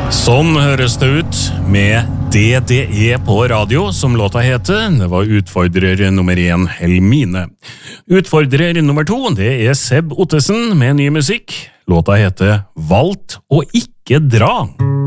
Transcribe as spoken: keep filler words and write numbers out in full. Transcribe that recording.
Sånn høres det ut med D D E på radio, som låta heter. Det var utfordrer nummer én, Helmine. Utfordrer nummer to, det er Seb Ottesen med ny musikk. Låta heter Valgt å ikke dra.